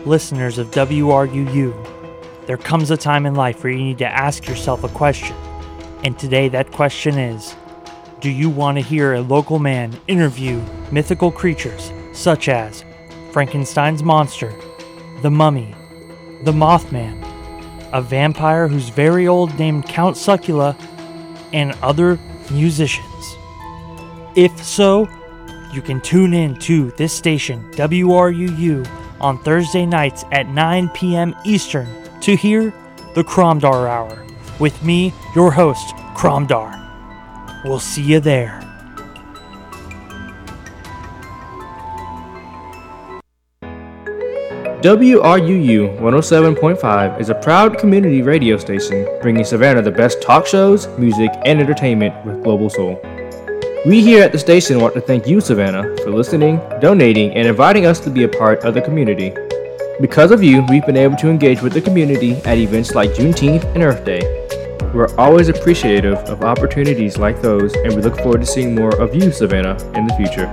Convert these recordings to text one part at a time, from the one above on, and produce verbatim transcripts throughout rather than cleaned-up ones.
listeners of W R U U. There comes a time in life where you need to ask yourself a question. And today that question is, do you want to hear a local man interview mythical creatures such as Frankenstein's monster, the mummy, the Mothman, a vampire who's very old named Count Succula, and other musicians? If so, you can tune in to this station, W R U U, on Thursday nights at nine p.m. Eastern to hear the Cromdar Hour with me, your host, Cromdar. We'll see you there. W R U U one oh seven point five is a proud community radio station bringing Savannah the best talk shows, music, and entertainment with Global Soul. We here at the station want to thank you, Savannah, for listening, donating, and inviting us to be a part of the community. Because of you, we've been able to engage with the community at events like Juneteenth and Earth Day. We're always appreciative of opportunities like those, and we look forward to seeing more of you, Savannah, in the future.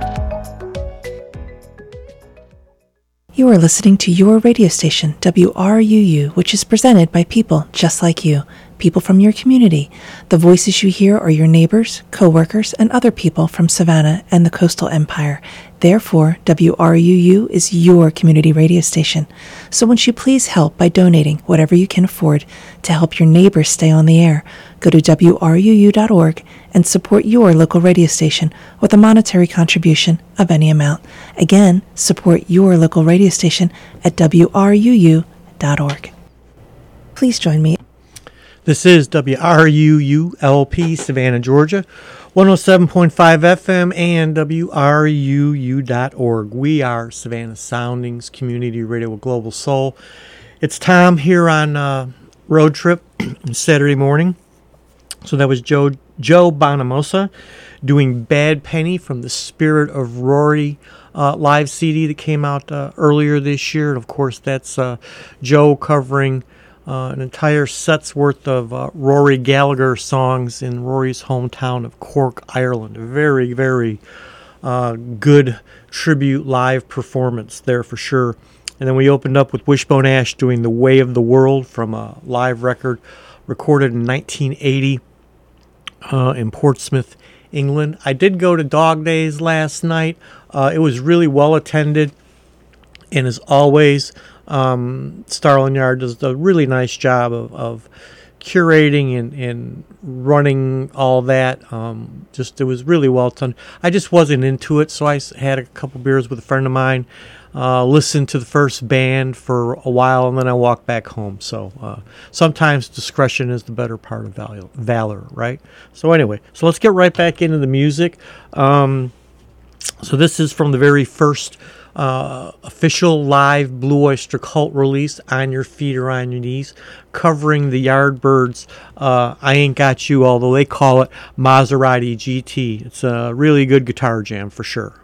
You are listening to your radio station, W R U U, which is presented by people just like you, people from your community. The voices you hear are your neighbors, co-workers, and other people from Savannah and the Coastal Empire. Therefore, W R U U is your community radio station. So won't you please help by donating whatever you can afford to help your neighbors stay on the air? Go to W R U U dot org and support your local radio station with a monetary contribution of any amount. Again, support your local radio station at W R U U dot org. Please join me. This is W R U U L P, Savannah, Georgia, one oh seven point five F M and W R U U dot org. We are Savannah Soundings Community Radio with Global Soul. It's Tom here on uh, Road Trip Saturday morning. So that was Joe Joe Bonamassa doing Bad Penny from the Spirit of Rory uh, live C D that came out uh, earlier this year. And of course, that's uh, Joe covering uh, an entire set's worth of uh, Rory Gallagher songs in Rory's hometown of Cork, Ireland. A very, very uh, good tribute live performance there for sure. And then we opened up with Wishbone Ash doing The Way of the World from a live record recorded in nineteen eighty. Uh, in Portsmouth, England. I did go to Dog Days last night. Uh, it was really well attended, and as always, um, Starland Yard does a really nice job of, of curating and, and running all that. Um, just it was really well done. I just wasn't into it, so I had a couple beers with a friend of mine. Uh, listened to the first band for a while, and then I walked back home. So uh, sometimes discretion is the better part of valor, valor, right? So anyway, so let's get right back into the music. Um, so this is from the very first uh, official live Blue Oyster Cult release, On Your Feet or On Your Knees, covering the Yardbirds' uh, I Ain't Got You, although they call it Maserati G T. It's a really good guitar jam for sure.